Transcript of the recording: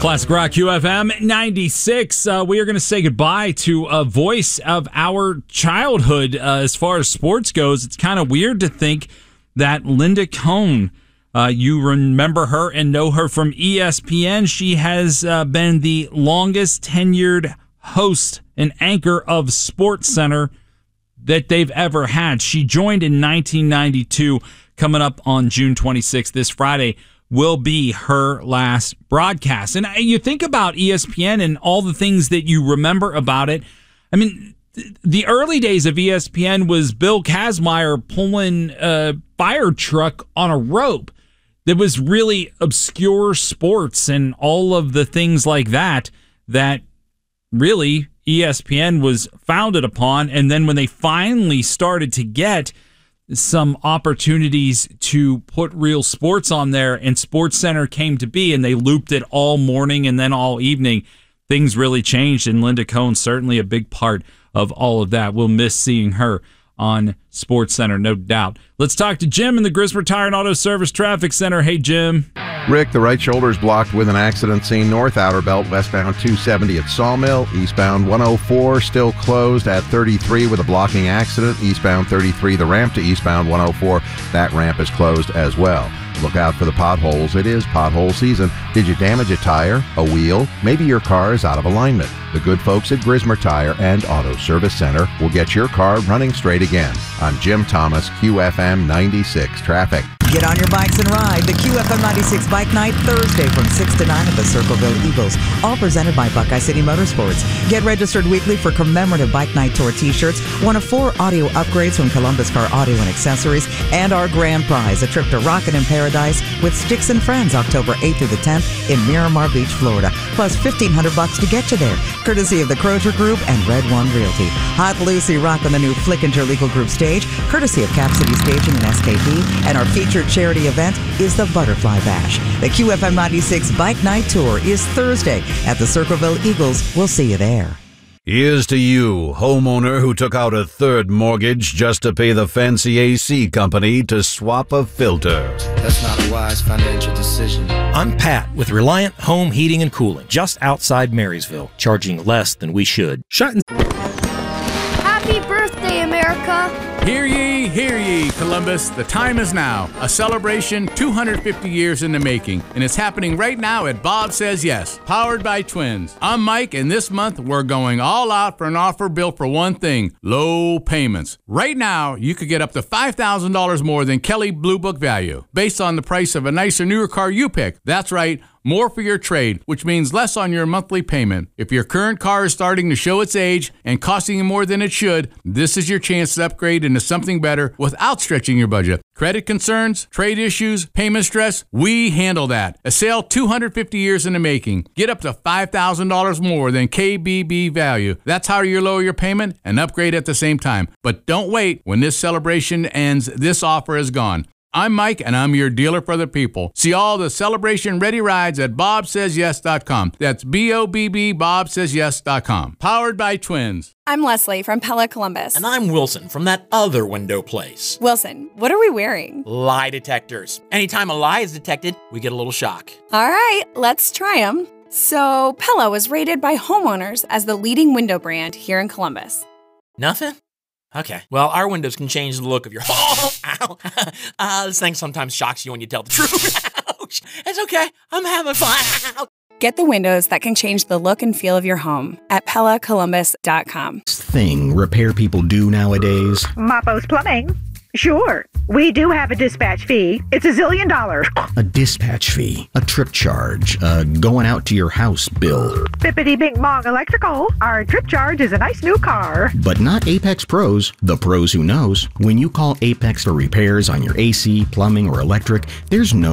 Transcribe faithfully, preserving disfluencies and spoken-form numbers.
Classic Rock U F M ninety-six. Uh, we are going to say goodbye to a voice of our childhood uh, as far as sports goes. It's kind of weird to think that Linda Cohn, uh, you remember her and know her from E S P N. She has uh, been the longest tenured host and anchor of SportsCenter that they've ever had. She joined in nineteen ninety-two. Coming up on June twenty-sixth, this Friday, will be her last broadcast. And you think about E S P N and all the things that you remember about it. I mean, the early days of E S P N was Bill Kazmaier pulling a fire truck on a rope. There was really obscure sports and all of the things like that that really E S P N was founded upon. And then when they finally started to get some opportunities to put real sports on there, and SportsCenter came to be, and they looped it all morning and then all evening, things really changed, and Linda Cohn's certainly a big part of all of that. We'll miss seeing her on SportsCenter, no doubt. Let's talk to Jim in the Grismer Tire and Auto Service Traffic Center. Hey, Jim. Rick, the right shoulder is blocked with an accident scene. North Outer Belt, westbound two seventy at Sawmill. Eastbound one oh four still closed at thirty-three with a blocking accident. Eastbound thirty-three, the ramp to eastbound one oh four, that ramp is closed as well. Look out for the potholes. It is pothole season. Did you damage a tire, a wheel? Maybe your car is out of alignment. The good folks at Grismer Tire and Auto Service Center will get your car running straight again. I'm Jim Thomas, Q F M ninety-six Traffic. Get on your bikes and ride the Q F M ninety-six Bike Night Thursday from six to nine at the Circleville Eagles, all presented by Buckeye City Motorsports. Get registered weekly for commemorative Bike Night Tour t-shirts, one of four audio upgrades from Columbus Car Audio and Accessories, and our grand prize, a trip to Rockin' in Paradise with Sticks and Friends, October eighth through the tenth in Miramar Beach, Florida, plus fifteen hundred bucks to get you there, courtesy of the Crozier Group and Red One Realty. Hot Lucy rocking the new Flickinger Legal Group stage, courtesy of Cap City Staging and S K P, and our featured charity event is the Butterfly Bash. The Q F M ninety-six Bike Night Tour is Thursday at the Circleville Eagles. We'll see you there. Here's to you, homeowner who took out a third mortgage just to pay the fancy A C company to swap a filter. That's not a wise financial decision. I'm Pat with Reliant Home Heating and Cooling, just outside Marysville, charging less than we should. Shut Happy birthday, America! Hear ye, hear ye, Columbus. The time is now. A celebration two hundred fifty years in the making, and it's happening right now at Bob Says Yes, powered by Twins. I'm Mike, and this month we're going all out for an offer built for one thing, low payments. Right now, you could get up to five thousand dollars more than Kelley Blue Book value, based on the price of a nicer, newer car you pick. That's right. More for your trade, which means less on your monthly payment. If your current car is starting to show its age and costing you more than it should, this is your chance to upgrade into something better without stretching your budget. Credit concerns, trade issues, payment stress, we handle that. A sale two hundred fifty years in the making. Get up to five thousand dollars more than K B B value. That's how you lower your payment and upgrade at the same time. But don't wait. When this celebration ends, this offer is gone. I'm Mike, and I'm your dealer for the people. See all the celebration-ready rides at bob says yes dot com. That's B O B B, bob says yes dot com. Powered by Twins. I'm Leslie from Pella Columbus. And I'm Wilson from that other window place. Wilson, what are we wearing? Lie detectors. Anytime a lie is detected, we get a little shock. All right, let's try them. So, Pella was rated by homeowners as the leading window brand here in Columbus. Nothing? Okay. Well, our windows can change the look of your home. Ow. Uh, this thing sometimes shocks you when you tell the truth. Ouch. It's okay. I'm having fun. Get the windows that can change the look and feel of your home at Pella Columbus dot com. Thing repair people do nowadays. Mappo's Plumbing. Sure, we do have a dispatch fee. It's a zillion dollars. A dispatch fee, a trip charge, uh, going out to your house bill. Bippity Bing Bong Electrical. Our trip charge is a nice new car. But not Apex Pros, the pros who knows. When you call Apex for repairs on your A C, plumbing, or electric, there's no